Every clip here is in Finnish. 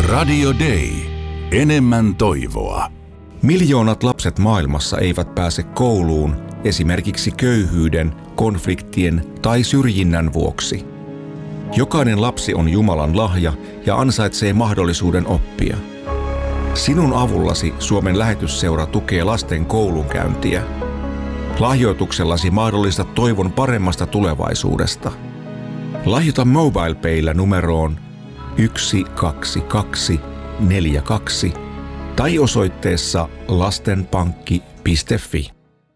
Radio Day. Enemmän toivoa. Miljoonat lapset maailmassa eivät pääse kouluun esimerkiksi köyhyyden, konfliktien tai syrjinnän vuoksi. Jokainen lapsi on Jumalan lahja ja ansaitsee mahdollisuuden oppia. Sinun avullasi Suomen lähetysseura tukee lasten koulunkäyntiä. Lahjoituksellasi mahdollistat toivon paremmasta tulevaisuudesta. Lahjoita MobilePaylla numeroon 12242 tai osoitteessa lastenpankki.fi.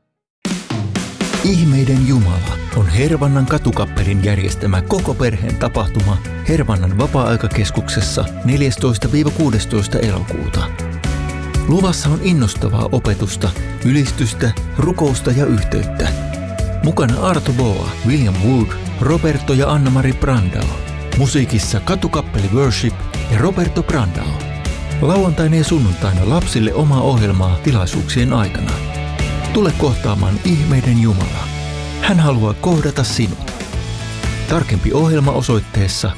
Ihmeiden Jumala on Hervannan katukappelin järjestämä koko perheen tapahtuma Hervannan vapaa-aikakeskuksessa 14-16 elokuuta. Luvassa on innostavaa opetusta, ylistystä, rukousta ja yhteyttä. Mukana Arto Boa, William Wood, Roberto ja Anna-Mari Brandao. Musiikissa katukappeli Worship ja Roberto Brandao. Lauantaina ja sunnuntaina lapsille omaa ohjelmaa tilaisuuksien aikana. Tule kohtaamaan Ihmeiden Jumala. Hän haluaa kohdata sinut. Tarkempi ohjelma osoitteessa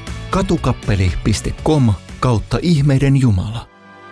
katukappeli.com/Ihmeiden Jumala.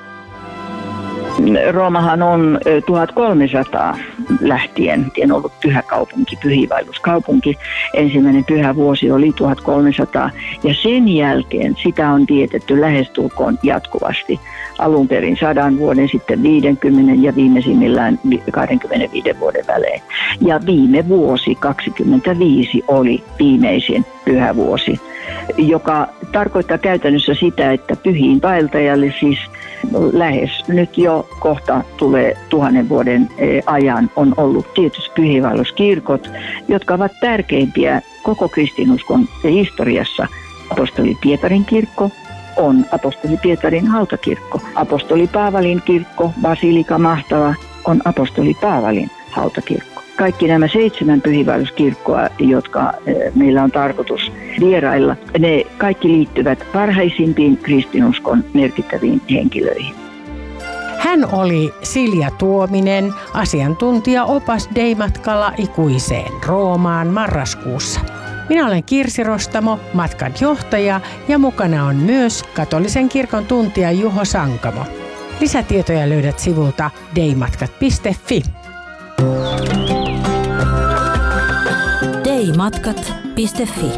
Roomahan on 1300 lähtien ollut pyhäkaupunki, pyhiinvaelluskaupunki. Ensimmäinen pyhävuosi oli 1300 ja sen jälkeen sitä on vietetty lähestulkoon jatkuvasti. Alun perin 100 vuoden, sitten 50 ja viimeisimmillään 25 vuoden välein. Ja viime vuosi 25 oli viimeisin pyhävuosi, joka tarkoittaa käytännössä sitä, että pyhiinvaeltajalle siis lähes nyt jo kohta tulee 1000 vuoden ajan on ollut tietysti pyhiinvaelluskirkot, jotka ovat tärkeimpiä koko kristinuskon historiassa. Apostoli Pietarin kirkko on apostoli Pietarin hautakirkko. Apostoli Paavalin kirkko, Basilika Mahtava, on apostoli Paavalin hautakirkko. Kaikki nämä 7 pyhiinvaelluskirkkoa, jotka meillä on tarkoitus vierailla, ne kaikki liittyvät parhaisimpiin kristinuskon merkittäviin henkilöihin. Hän oli Silja Tuominen, asiantuntija-opas Day-matkalla ikuiseen Roomaan marraskuussa. Minä olen Kirsi Rostamo, matkan johtaja, ja mukana on myös katolisen kirkon tuntija Juho Sankamo. Lisätietoja löydät sivulta daymatkat.fi. daymatkat.fi.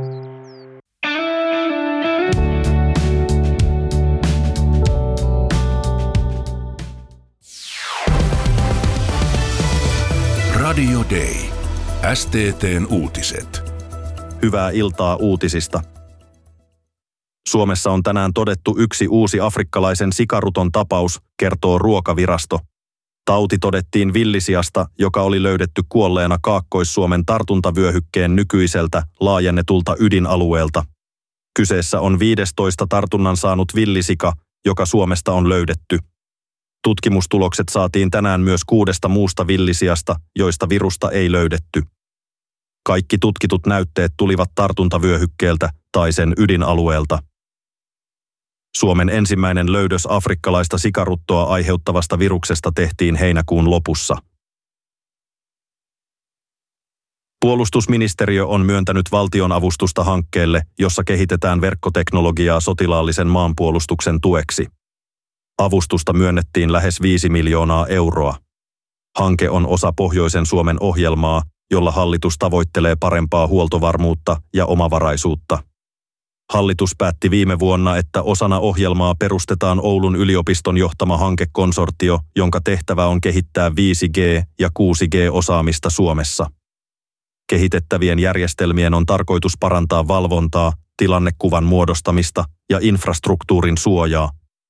Radio Day. STT:n uutiset. Hyvää iltaa uutisista. Suomessa on tänään todettu yksi uusi afrikkalaisen sikaruton tapaus, kertoo Ruokavirasto. Tauti todettiin villisiasta, joka oli löydetty kuolleena Kaakkois-Suomen tartuntavyöhykkeen nykyiseltä laajennetulta ydinalueelta. Kyseessä on 15 tartunnan saanut villisika, joka Suomesta on löydetty. Tutkimustulokset saatiin tänään myös 6 muusta villisiasta, joista virusta ei löydetty. Kaikki tutkitut näytteet tulivat tartuntavyöhykkeeltä tai sen ydinalueelta. Suomen ensimmäinen löydös afrikkalaista sikaruttoa aiheuttavasta viruksesta tehtiin heinäkuun lopussa. Puolustusministeriö on myöntänyt valtionavustusta hankkeelle, jossa kehitetään verkkoteknologiaa sotilaallisen maanpuolustuksen tueksi. Avustusta myönnettiin lähes 5 miljoonaa euroa. Hanke on osa Pohjoisen Suomen ohjelmaa, jolla hallitus tavoittelee parempaa huoltovarmuutta ja omavaraisuutta. Hallitus päätti viime vuonna, että osana ohjelmaa perustetaan Oulun yliopiston johtama hankekonsortio, jonka tehtävä on kehittää 5G- ja 6G-osaamista Suomessa. Kehitettävien järjestelmien on tarkoitus parantaa valvontaa, tilannekuvan muodostamista ja infrastruktuurin suojaa.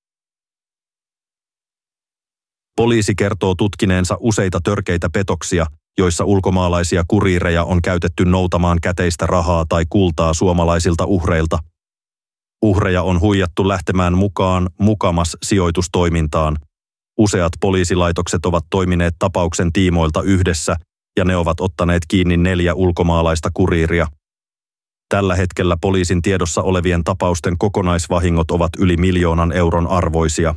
Poliisi kertoo tutkineensa useita törkeitä petoksia, joissa ulkomaalaisia kuriireja on käytetty noutamaan käteistä rahaa tai kultaa suomalaisilta uhreilta. Uhreja on huijattu lähtemään mukaan Mukamas-sijoitustoimintaan. Useat poliisilaitokset ovat toimineet tapauksen tiimoilta yhdessä ja ne ovat ottaneet kiinni 4 ulkomaalaista kuriiria. Tällä hetkellä poliisin tiedossa olevien tapausten kokonaisvahingot ovat yli 1 miljoonan euron arvoisia.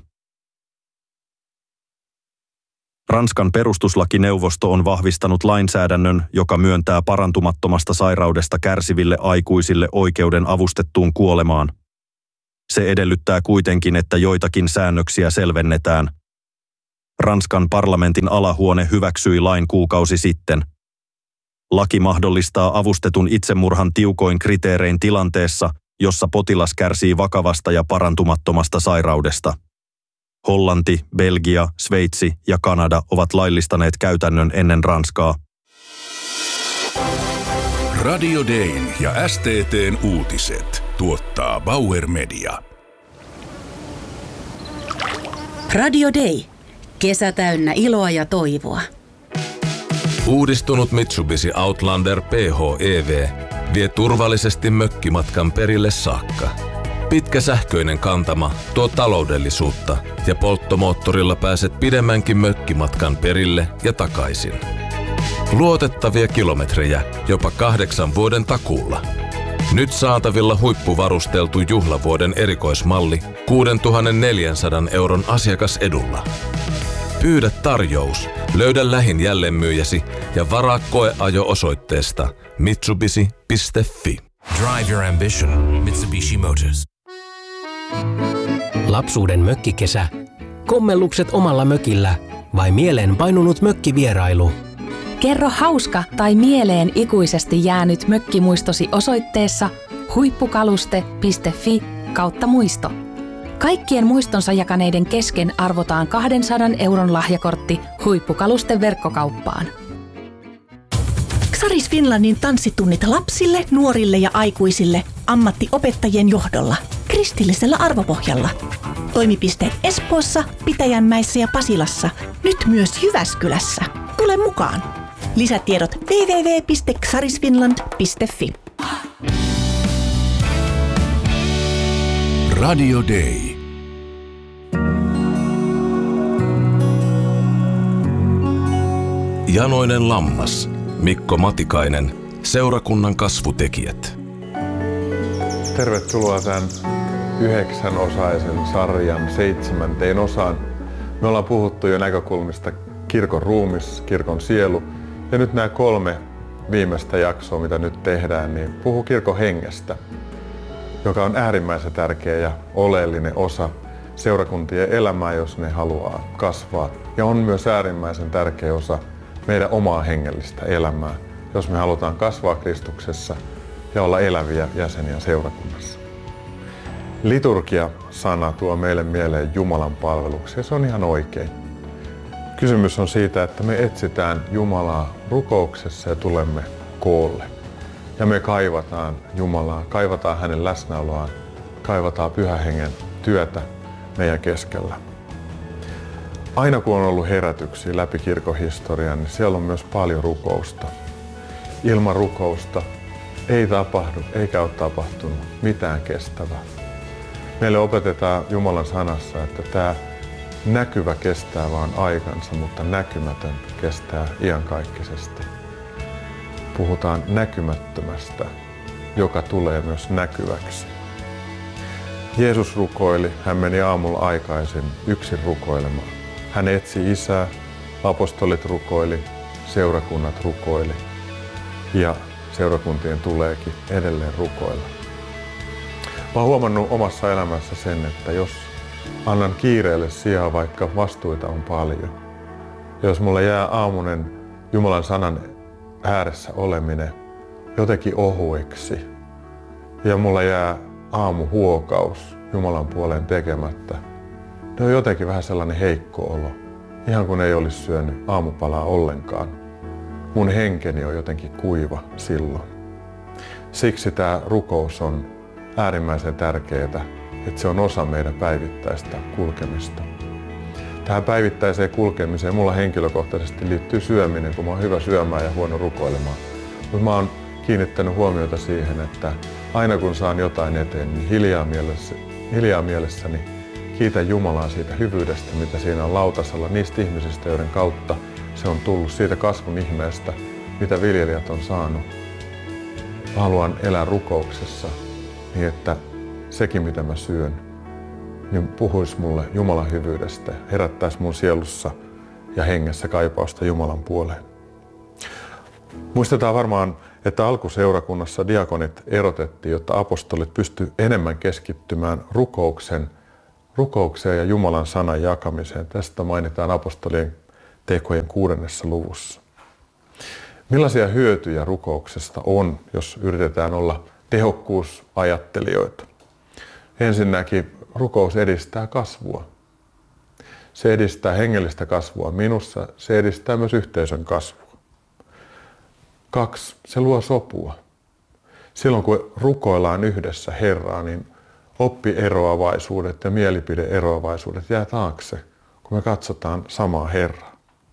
Ranskan perustuslakineuvosto on vahvistanut lainsäädännön, joka myöntää parantumattomasta sairaudesta kärsiville aikuisille oikeuden avustettuun kuolemaan. Se edellyttää kuitenkin, että joitakin säännöksiä selvennetään. Ranskan parlamentin alahuone hyväksyi lain kuukausi sitten. Laki mahdollistaa avustetun itsemurhan tiukoin kriteerein tilanteessa, jossa potilas kärsii vakavasta ja parantumattomasta sairaudesta. Hollanti, Belgia, Sveitsi ja Kanada ovat laillistaneet käytännön ennen Ranskaa. Radio Dayn ja STT:n uutiset tuottaa Bauer Media. Radio Day. Kesä täynnä iloa ja toivoa. Uudistunut Mitsubishi Outlander PHEV vie turvallisesti mökkimatkan perille saakka. Pitkä sähköinen kantama tuo taloudellisuutta ja polttomoottorilla pääset pidemmänkin mökkimatkan perille ja takaisin. Luotettavia kilometrejä jopa 8 vuoden takuulla. Nyt saatavilla huippuvarusteltu juhlavuoden erikoismalli 6,400 € asiakasedulla. Pyydä tarjous, löydä lähin jälleenmyyjäsi ja varaa koeajo osoitteesta mitsubishi.fi. Drive your ambition, Mitsubishi Motors. Lapsuuden mökkikesä, kommellukset omalla mökillä vai mieleen painunut mökkivierailu? Kerro hauska tai mieleen ikuisesti jäänyt mökkimuistosi osoitteessa huippukaluste.fi/muisto. Kaikkien muistonsa jakaneiden kesken arvotaan 200 € lahjakortti Huippukalusten verkkokauppaan. Xaris Finlandin tanssitunnit lapsille, nuorille ja aikuisille ammattiopettajien johdolla kristillisellä arvopohjalla. Toimipisteet Espoossa, Pitäjänmäessä ja Pasilassa, nyt myös Jyväskylässä. Tule mukaan! Lisätiedot www.xarisfinland.fi. Radio Day. Janoinen lammas. Mikko Matikainen. Seurakunnan kasvutekijät. Tervetuloa tämän 9-osaisen sarjan 7. osaan. Me ollaan puhuttu jo näkökulmista kirkon ruumis, kirkon sielu. Ja nyt nämä 3 viimeistä jaksoa, mitä nyt tehdään, niin puhuu kirkon hengestä, joka on äärimmäisen tärkeä ja oleellinen osa seurakuntien elämää, jos ne haluaa kasvaa. Ja on myös äärimmäisen tärkeä osa meidän omaa hengellistä elämää, jos me halutaan kasvaa Kristuksessa ja olla eläviä jäseniä seurakunnassa. Liturgia-sana tuo meille mieleen Jumalan palveluksia, se on ihan oikein. Kysymys on siitä, että me etsitään Jumalaa rukouksessa ja tulemme koolle. Ja me kaivataan Jumalaa, kaivataan hänen läsnäoloaan, kaivataan Pyhän Hengen työtä meidän keskellä. Aina kun on ollut herätyksiä läpi kirkon historian, niin siellä on myös paljon rukousta. Ilman rukousta ei tapahdu eikä ole tapahtunut mitään kestävää. Meille opetetaan Jumalan sanassa, että tämä näkyvä kestää vaan aikansa, mutta näkymätön kestää iankaikkisesti. Puhutaan näkymättömästä, joka tulee myös näkyväksi. Jeesus rukoili, hän meni aamulla aikaisin yksin rukoilemaan. Hän etsi Isää, apostolit rukoili, seurakunnat rukoili ja seurakuntien tuleekin edelleen rukoilla. Mä oon huomannut omassa elämässä sen, että jos annan kiireelle sijaa, vaikka vastuita on paljon, ja jos mulle jää aamunen Jumalan sanan ääressä oleminen jotenkin ohueksi ja mulla jää aamuhuokaus Jumalan puoleen tekemättä, ne on jotenkin vähän sellainen heikko olo, ihan kun ei olisi syönyt aamupalaa ollenkaan. Mun henkeni on jotenkin kuiva silloin. Siksi tämä rukous on äärimmäisen tärkeää, että se on osa meidän päivittäistä kulkemista. Tähän päivittäiseen kulkemiseen mulla henkilökohtaisesti liittyy syöminen, kun mä oon hyvä syömään ja huono rukoilemaan. Mutta mä oon kiinnittänyt huomiota siihen, että aina kun saan jotain eteen, niin hiljaa mielessäni kiitän Jumalaa siitä hyvyydestä, mitä siinä on lautasella, niistä ihmisistä, joiden kautta se on tullut, siitä kasvun ihmeestä, mitä viljelijät on saanut. Mä haluan elää rukouksessa niin, että sekin mitä mä syön, niin puhuisi mulle Jumalan hyvyydestä, herättäisi mun sielussa ja hengessä kaipausta Jumalan puoleen. Muistetaan varmaan että alkuseurakunnassa diakonit erotettiin, jotta apostolit pystyivät enemmän keskittymään rukoukseen ja Jumalan sanan jakamiseen. Tästä mainitaan apostolien tekojen 6. luvussa. Millaisia hyötyjä rukouksesta on, jos yritetään olla tehokkuusajattelijoita? Ensinnäkin rukous edistää kasvua. Se edistää hengellistä kasvua minussa, se edistää myös yhteisön kasvua. 2. Se luo sopua. Silloin kun rukoillaan yhdessä Herraa, niin oppieroavaisuudet ja mielipideeroavaisuudet jää taakse, kun me katsotaan samaa Herraa.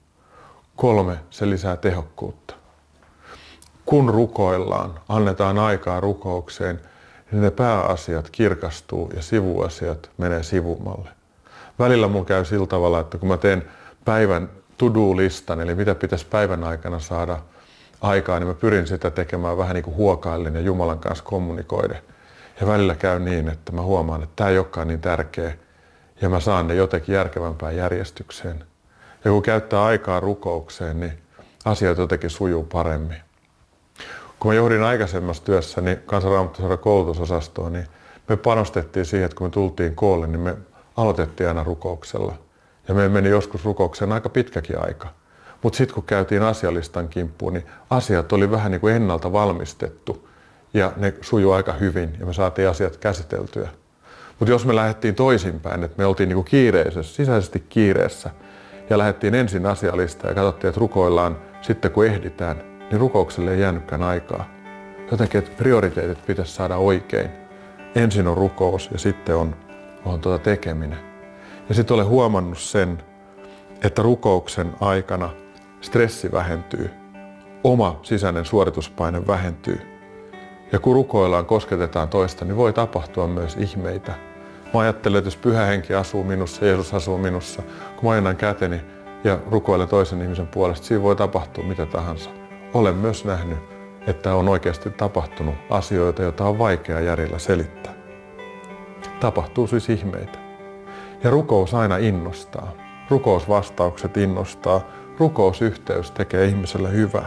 3. Se lisää tehokkuutta. Kun rukoillaan, annetaan aikaa rukoukseen, niin ne pääasiat kirkastuu ja sivuasiat menee sivumalle. Välillä mun käy sillä tavalla, että kun mä teen päivän to-do-listan, eli mitä pitäisi päivän aikana saada aikaa, niin mä pyrin sitä tekemään vähän niin kuin huokaillen ja Jumalan kanssa kommunikoiden. Ja välillä käy niin, että mä huomaan, että tämä ei olekaan niin tärkeä ja mä saan ne jotenkin järkevämpään järjestykseen. Ja kun käyttää aikaa rukoukseen, niin asiat jotenkin sujuu paremmin. Kun mä johdin aikaisemmassa työssäni Kansanraamattuseura koulutusosastoon, niin me panostettiin siihen, että kun me tultiin koolle, niin me aloitettiin aina rukouksella. Ja me meni joskus rukoukseen aika pitkäkin aika. Mutta sitten kun käytiin asialistan kimppuun, niin asiat oli vähän niin kuin ennalta valmistettu. Ja ne sujuu aika hyvin ja me saatiin asiat käsiteltyä. Mutta jos me lähdettiin toisinpäin, että me oltiin niin kuin kiireisessä, sisäisesti kiireessä, ja lähdettiin ensin asialistaan ja katsottiin, että rukoillaan sitten kun ehditään, niin rukoukselle ei jäänytkään aikaa. Jotenkin, että prioriteetit pitäisi saada oikein. Ensin on rukous ja sitten on tekeminen. Ja sitten olen huomannut sen, että rukouksen aikana stressi vähentyy, oma sisäinen suorituspaine vähentyy. Ja kun rukoillaan, kosketetaan toista, niin voi tapahtua myös ihmeitä. Mä ajattelen, että jos Pyhä Henki asuu minussa, Jeesus asuu minussa, kun mä ajannan käteni ja rukoilen toisen ihmisen puolesta, siinä voi tapahtua mitä tahansa. Olen myös nähnyt, että on oikeasti tapahtunut asioita, joita on vaikea järjellä selittää. Tapahtuu siis ihmeitä. Ja rukous aina innostaa. Rukousvastaukset innostaa. Rukousyhteys tekee ihmiselle hyvää.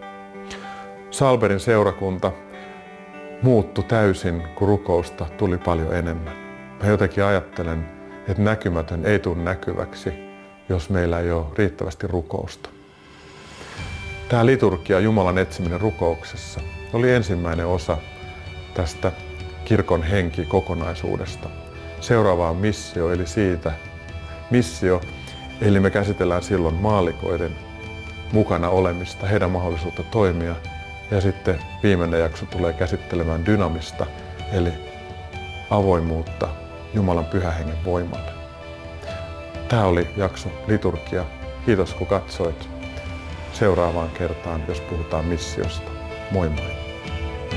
Salberin seurakunta muuttui täysin, kun rukousta tuli paljon enemmän. Mä jotenkin ajattelen, että näkymätön ei tule näkyväksi, jos meillä ei ole riittävästi rukousta. Tämä liturgia, Jumalan etsiminen rukouksessa, oli ensimmäinen osa tästä kirkon henki-kokonaisuudesta. Seuraava on missio, eli siitä missio, eli me käsitellään silloin maallikoiden mukana olemista, heidän mahdollisuutta toimia. Ja sitten viimeinen jakso tulee käsittelemään dynamista, eli avoimuutta Jumalan Pyhän Hengen voimalle. Tämä oli jakso liturgia. Kiitos kun katsoit. Seuraavaan kertaan, jos puhutaan missiosta. Moi moi!